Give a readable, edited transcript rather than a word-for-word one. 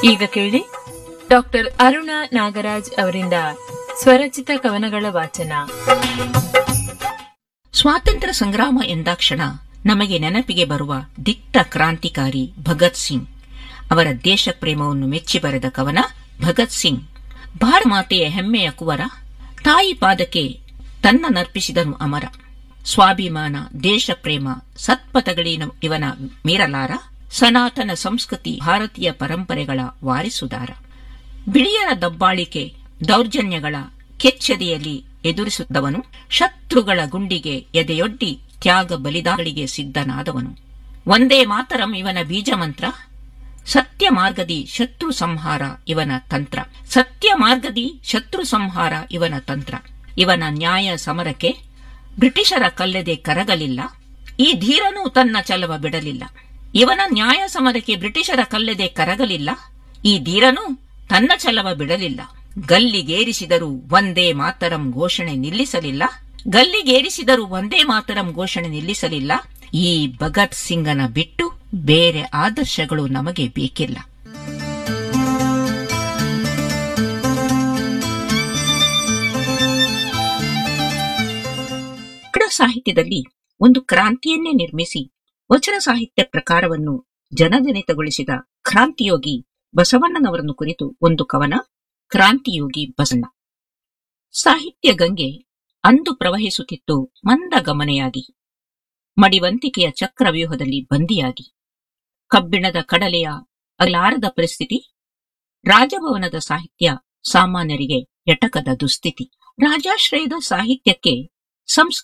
ಈಗ ಕೇಳಿ ಡಾಕ್ಟರ್ ಅರುಣಾ ನಾಗರಾಜ್ ಅವರಿಂದ ಸ್ವರಚಿತ ಕವನಗಳ ವಾಚನ. ಸ್ವಾತಂತ್ರ್ಯ ಸಂಗ್ರಾಮ ಎಂದಾಕ್ಷಣ ನಮಗೆ ನೆನಪಿಗೆ ಬರುವ ದಿಟ್ಟ ಕ್ರಾಂತಿಕಾರಿ ಭಗತ್ ಸಿಂಗ್ ಅವರ ದೇಶ ಪ್ರೇಮವನ್ನು ಮೆಚ್ಚಿ ಬರೆದ ಕವನ ಭಗತ್ ಸಿಂಗ್. ಭಾರತ ಮಾತೆಯ ಹೆಮ್ಮೆಯ ಕುವರ, ತಾಯಿ ಪಾದಕ್ಕೆ ತನ್ನ ನರ್ಪಿಸಿದನು ಅಮರ. ಸ್ವಾಭಿಮಾನ, ದೇಶ ಪ್ರೇಮ, ಸತ್ಪಥಗಳೇನ ಇವನ ಮೀರಲಾರ. ಸನಾತನ ಸಂಸ್ಕೃತಿ, ಭಾರತೀಯ ಪರಂಪರೆಗಳ ವಾರಿಸುದಾರ. ಬಿಳಿಯರ ದಬ್ಬಾಳಿಕೆ, ದೌರ್ಜನ್ಯಗಳ ಕೆಚ್ಚೆದೆಯಲ್ಲಿ ಎದುರಿಸುತ್ತವನು. ಶತ್ರುಗಳ ಗುಂಡಿಗೆ ಎದೆಯೊಡ್ಡಿ ತ್ಯಾಗ ಬಲಿದಾಳಿಗೆ ಸಿದ್ಧನಾದವನು. ಒಂದೇ ಮಾತರಂ ಇವನ ಬೀಜ ಮಂತ್ರ. ಸತ್ಯ ಮಾರ್ಗದಿ ಶತ್ರು ಸಂಹಾರ ಇವನ ತಂತ್ರ. ಸತ್ಯ ಮಾರ್ಗದಿ ಶತ್ರು ಸಂಹಾರ ಇವನ ತಂತ್ರ. ಇವನ ನ್ಯಾಯ ಸಮರಕ್ಕೆ ಬ್ರಿಟಿಷರ ಕಲ್ಲೆದೆ ಕರಗಲಿಲ್ಲ. ಈ ಧೀರನೂ ತನ್ನ ಛಲವ ಬಿಡಲಿಲ್ಲ. ಇವನ ನ್ಯಾಯ ಸಮರಕ್ಕೆ ಬ್ರಿಟಿಷರ ಕಲ್ಲೆದೆ ಕರಗಲಿಲ್ಲ. ಈ ಧೀರನೂ ತನ್ನ ಛಲವ ಬಿಡಲಿಲ್ಲ. ಗಲ್ಲಿಗೇರಿಸಿದರೂ ಒಂದೇ ಮಾತರಂ ಘೋಷಣೆ ನಿಲ್ಲಿಸಲಿಲ್ಲ. ಗಲ್ಲಿಗೇರಿಸಿದರೂ ಒಂದೇ ಮಾತರಂ ಘೋಷಣೆ ನಿಲ್ಲಿಸಲಿಲ್ಲ. ಈ ಭಗತ್ ಸಿಂಗನ ಬಿಟ್ಟು ಬೇರೆ ಆದರ್ಶಗಳು ನಮಗೆ ಬೇಕಿಲ್ಲ. ಕನ್ನಡ ಸಾಹಿತ್ಯದಲ್ಲಿ ಒಂದು ಕ್ರಾಂತಿಯನ್ನೇ ನಿರ್ಮಿಸಿ ವಚನ ಸಾಹಿತ್ಯ ಪ್ರಕಾರವನ್ನು ಜನಜನಿತಗೊಳಿಸಿದ ಕ್ರಾಂತಿಯೋಗಿ ಬಸವಣ್ಣನವರನ್ನು ಕುರಿತು ಒಂದು ಕವನ, ಕ್ರಾಂತಿಯೋಗಿ ಬಸವಣ್ಣ. ಸಾಹಿತ್ಯ ಗಂಗೆ ಅಂದು ಪ್ರವಹಿಸುತ್ತಿತ್ತು ಮಂದಗಮನೆಯಾಗಿ, ಮಡಿವಂತಿಕೆಯ ಚಕ್ರವ್ಯೂಹದಲ್ಲಿ ಬಂದಿಯಾಗಿ. ಕಬ್ಬಿಣದ ಕಡಲೆಯ ಅಗಲಾರದ ಪರಿಸ್ಥಿತಿ, ರಾಜಭವನದ ಸಾಹಿತ್ಯ ಸಾಮಾನ್ಯರಿಗೆ ಎಟಕದ ದುಸ್ಥಿತಿ. ರಾಜಾಶ್ರಯದ ಸಾಹಿತ್ಯಕ್ಕೆ